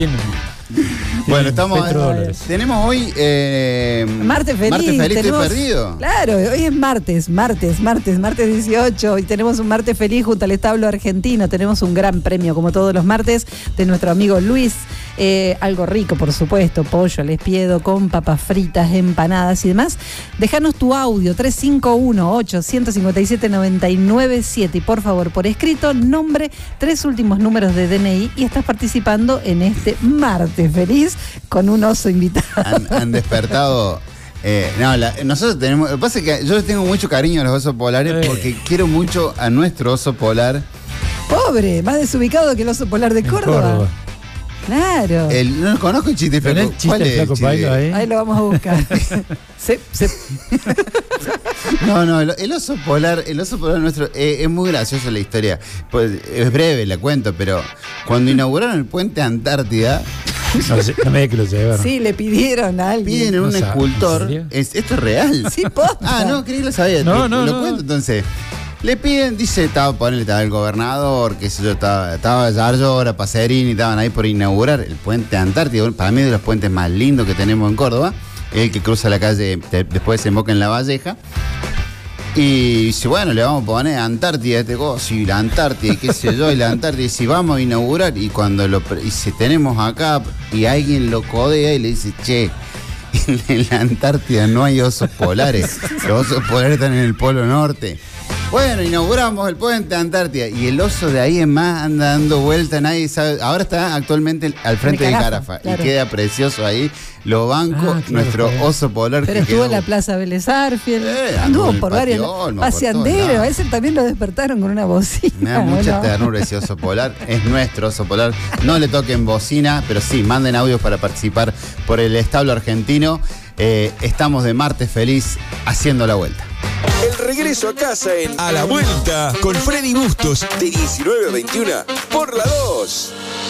Bueno, tenemos hoy Martes feliz. Martes feliz, estoy perdido. Claro, hoy es martes 18 y tenemos un martes feliz junto al establo argentino. Tenemos un gran premio, como todos los martes, de nuestro amigo Luis. Algo rico, por supuesto, pollo al espiedo con papas fritas, empanadas y demás. Déjanos tu audio, 351-857-997. Y por favor, por escrito, nombre, 3 últimos números de DNI y estás participando en este martes feliz con un oso invitado. Han despertado. Nosotros tenemos. Lo que pasa es que yo les tengo mucho cariño a los osos polares porque quiero mucho a nuestro oso polar. Pobre, más desubicado que el oso polar de Córdoba. Claro. No conozco el chiste flaco. ¿Cuál es el chiste flaco ahí? Ahí lo vamos a buscar. No, el oso polar nuestro es muy gracioso la historia. Pues, es breve, la cuento, pero cuando inauguraron el puente Antártida. No me digas que lo llevaron. Sí, le pidieron a alguien. Piden a un escultor. ¿Esto es real? Sí, posta. No, creí que lo sabía. Lo cuento entonces. Le piden, dice, estaba el gobernador, qué sé yo, estaba Yarlora, Pacerini, estaban ahí por inaugurar el puente Antártida, para mí es de los puentes más lindos que tenemos en Córdoba, el que cruza la calle, después desemboca en La Valleja. Y dice, bueno, le vamos a poner Antártida a este coso, y la Antártida, y qué sé yo, y la Antártida, y si vamos a inaugurar, y cuando si tenemos acá, y alguien lo codea y le dice, che, en la Antártida no hay osos polares, los osos polares están en el Polo Norte. Bueno, inauguramos el puente Antártida y el oso de ahí en más anda dando vuelta, nadie sabe. Ahora está actualmente al frente del Carafa, claro. Y queda precioso ahí. Lo banco, claro, nuestro oso polar. Pero estuvo en la Plaza Vélez Arfiel, anduvo por varias paseanderos, a ese también lo despertaron con una bocina. Me da mucha ternura ese oso polar, es nuestro oso polar. No le toquen bocina, pero sí, manden audios para participar por el establo argentino. Estamos de martes feliz haciendo la vuelta. El regreso a casa en A la Vuelta con Freddy Bustos de 19 a 21 por la 2.